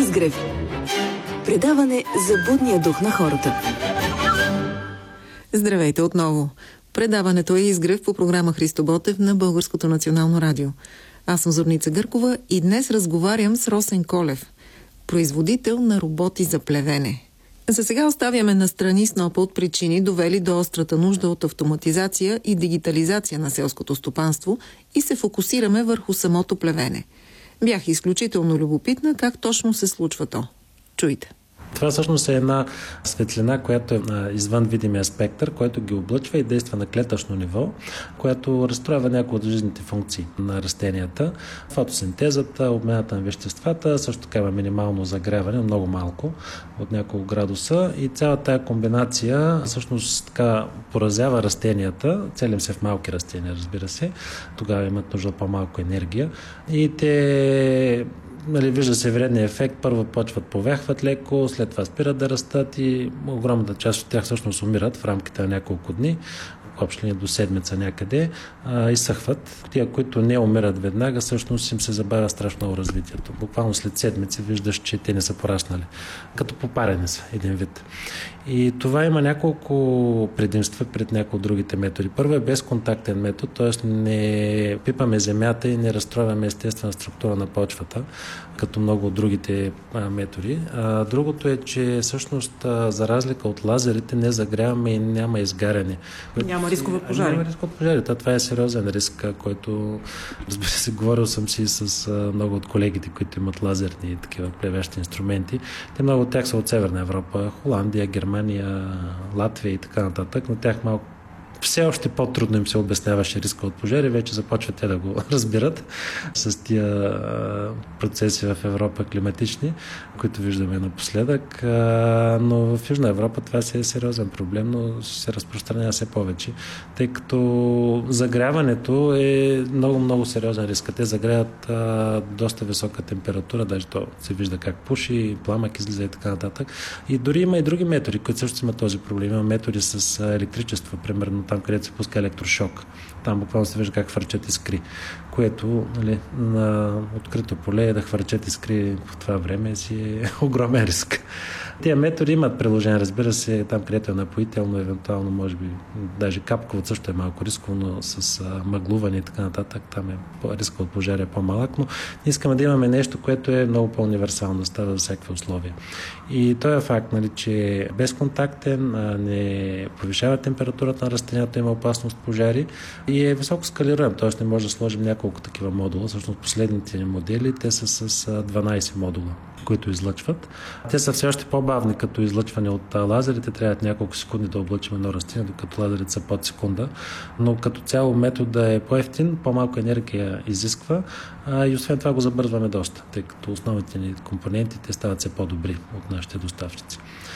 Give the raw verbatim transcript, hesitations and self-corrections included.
Изгрев. Предаване за будния дух на хората. Здравейте отново. Предаването е Изгрев по програма Христо Ботев на Българското национално радио. Аз съм Зорница Гъркова и днес разговарям с Росен Колев, производител на роботи за плевене. За сега оставяме настрани снопа от причини, довели до острата нужда от автоматизация и дигитализация на селското стопанство и се фокусираме върху самото плевене. Бях изключително любопитна как точно се случва то. Чуйте. Това всъщност е една светлина, която е извън видимия спектър, който ги облъчва и действа на клетъчно ниво, която разстроява някои от жизнените функции на растенията. Фотосинтезата, обмената на веществата, също така има минимално загряване, много малко, от няколко градуса, и цялата тая комбинация всъщност така поразява растенията, целим се в малки растения, разбира се, тогава имат нужда по-малко енергия и те... Нали, вижда се вредния ефект. Първо почват повяхват леко, след това спират да растат и огромната част от тях всъщност умират в рамките на няколко дни, общи до седмица някъде, а, изсъхват. Тия, които не умират веднага, всъщност им се забавя страшно много развитието. Буквално след седмици виждаш, че те не са пораснали. Като попарени са един вид. И това има няколко предимства пред някои от другите методи. Първо е безконтактен метод, т.е. не пипаме земята и не разстрояваме естествена структура на почвата, като много от другите а, методи. А, другото е, че всъщност а, за разлика от лазерите не загряваме и няма изгаряне. Няма риск от пожари. Няма риск от пожари. Това е сериозен риск, който, разбира се, говорил съм си с а, много от колегите, които имат лазерни и такива плевящи инструменти. Те много от тях са от Северна Европа, Холандия, Германия, Латвия и така нататък, но тях малко все още по-трудно им се обясняваше риска от пожари, вече започват те да го разбират с тия процеси в Европа климатични, които виждаме напоследък. Но в Южна Европа това си е сериозен проблем, но се разпространява все повече, тъй като загряването е много-много сериозен риск. Те загряват доста висока температура, даже то се вижда как пуши, пламък излиза и така нататък. И дори има и други методи, които също имат този проблем. Има методи с електричество, примерно там, където се пуска електрошок. Там буквално се вижда как хвърчат искри, което, нали, на открито поле да хвърчат искри по това време си е огромен риск. Тия методи имат приложение, разбира се, там, където е напоително, евентуално, може би, даже капково също е малко рисково, но с а, мъглуване и така нататък, там е риска от пожари е по-малък, но искаме да имаме нещо, което е много по-универсално, да става за всякакви условия. И той е факт, нали, че е безконтактен, а, не повишава температурата на растенията, има опасност пожари и е високо скалируем, т.е. не може да сложим няколко такива модула. Всъщност последните модели, те са с дванайсет модула, които излъчват. Те са все още по-бавни като излъчване от лазерите. Трябват няколко секунди да облъчим едно растение, докато лазерите са под секунда. Но като цяло метода е по-евтин, по-малко енергия изисква а, и освен това го забързваме доста, тъй като основните ни компоненти те стават все по-добри от нашите доставчици.